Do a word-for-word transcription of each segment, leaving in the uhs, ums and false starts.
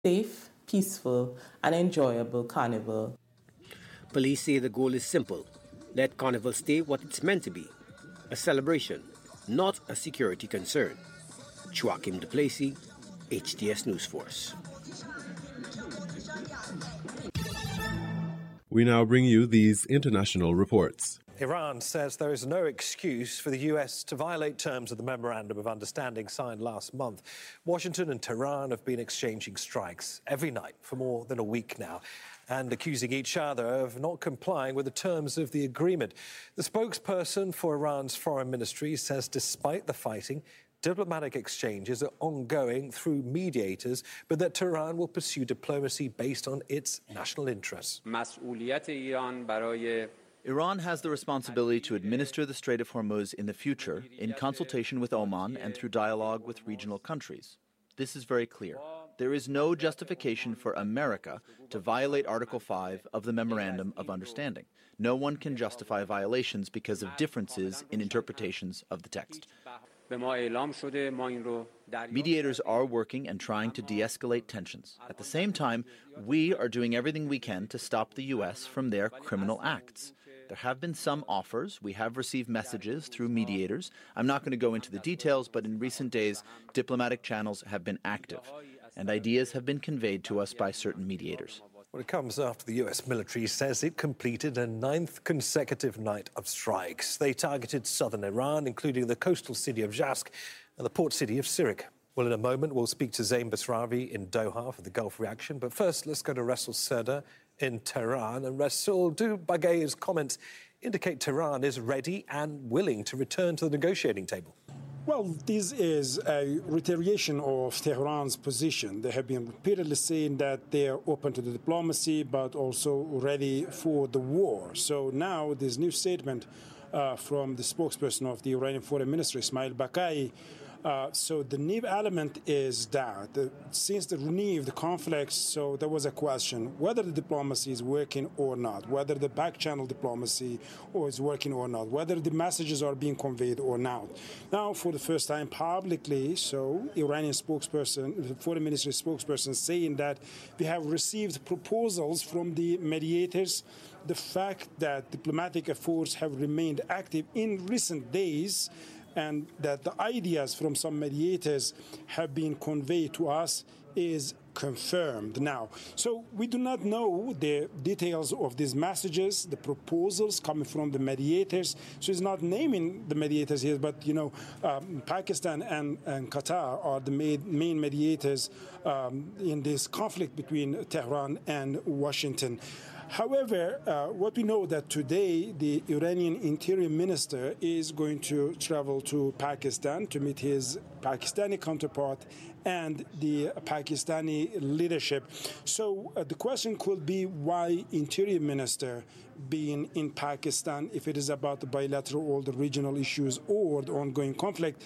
safe, peaceful, and enjoyable carnival. Police say the goal is simple: let Carnival stay what it's meant to be, a celebration, not a security concern. Joachim Duplessis, H T S News Force. We now bring you these international reports. Iran says there is no excuse for the U S to violate terms of the Memorandum of Understanding signed last month. Washington and Tehran have been exchanging strikes every night for more than a week now and accusing each other of not complying with the terms of the agreement. The spokesperson for Iran's foreign ministry says despite the fighting, diplomatic exchanges are ongoing through mediators, but that Tehran will pursue diplomacy based on its national interests. Iran has the responsibility to administer the Strait of Hormuz in the future in consultation with Oman and through dialogue with regional countries. This is very clear. There is no justification for America to violate Article five of the Memorandum of Understanding. No one can justify violations because of differences in interpretations of the text. Mediators are working and trying to de-escalate tensions. At the same time, we are doing everything we can to stop the U S from their criminal acts. There have been some offers. We have received messages through mediators. I'm not going to go into the details, but in recent days, diplomatic channels have been active, and ideas have been conveyed to us by certain mediators. Well, it comes after the U S military says it completed a ninth consecutive night of strikes. They targeted southern Iran, including the coastal city of Jask and the port city of Sirik. Well, in a moment, we'll speak to Zain Basravi in Doha for the Gulf reaction. But first, let's go to Rasul Serdar in Tehran. And Rasul, do Baghei's comments indicate Tehran is ready and willing to return to the negotiating table? Well, this is a reiteration of Tehran's position. They have been repeatedly saying that they are open to the diplomacy, but also ready for the war. So now this new statement uh, from the spokesperson of the Iranian Foreign Ministry, Ismail Baghei. Uh, so the new element is that the, since the renewed the conflict, so there was a question whether the diplomacy is working or not, whether the back-channel diplomacy or is working or not, whether the messages are being conveyed or not. Now, for the first time publicly, so Iranian spokesperson, the foreign ministry spokesperson, saying that we have received proposals from the mediators. The fact that diplomatic efforts have remained active in recent days, and that the ideas from some mediators have been conveyed to us is confirmed now. So we do not know the details of these messages, the proposals coming from the mediators. So it's not naming the mediators here, but, you know, um, Pakistan and, and Qatar are the main, main mediators um, in this conflict between Tehran and Washington. However, uh, what we know that today the Iranian Interior Minister is going to travel to Pakistan to meet his Pakistani counterpart and the Pakistani leadership. So uh, the question could be why Interior Minister being in Pakistan if it is about the bilateral or the regional issues or the ongoing conflict.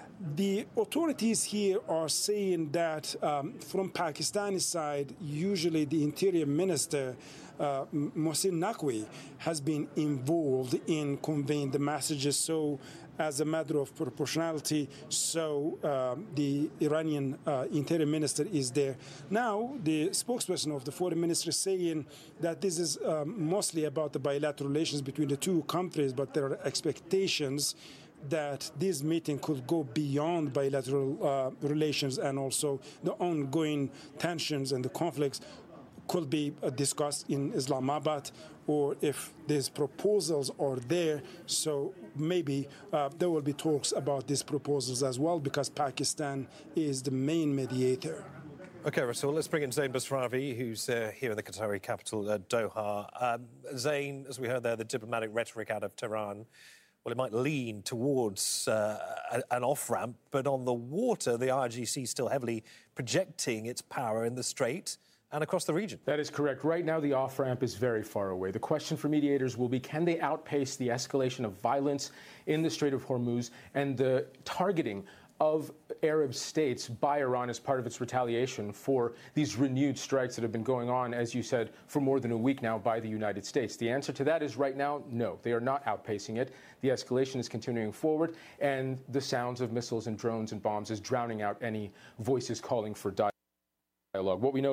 The authorities here are saying that um, from Pakistani side, usually the Interior Minister, uh, Mohsin Naqvi, has been involved in conveying the messages. So as a matter of proportionality, so uh, the Iranian uh, Interior Minister is there. Now, the spokesperson of the Foreign Ministry is saying that this is um, mostly about the bilateral relations between the two countries, but there are expectations that this meeting could go beyond bilateral uh, relations, and also the ongoing tensions and the conflicts could be uh, discussed in Islamabad, or if these proposals are there, so maybe uh, there will be talks about these proposals as well, because Pakistan is the main mediator. OK, Rasul, let's bring in Zain Basravi, who's uh, here in the Qatari capital, uh, Doha. Um, Zain, as we heard there, the diplomatic rhetoric out of Tehran, well, it might lean towards uh, an off-ramp, but on the water, the I R G C is still heavily projecting its power in the Strait and across the region. That is correct. Right now, the off-ramp is very far away. The question for mediators will be, can they outpace the escalation of violence in the Strait of Hormuz and the targeting of Arab states by Iran as part of its retaliation for these renewed strikes that have been going on, as you said, for more than a week now by the United States? The answer to that is right now, no. They are not outpacing it. The escalation is continuing forward, and the sounds of missiles and drones and bombs is drowning out any voices calling for dialogue. What we know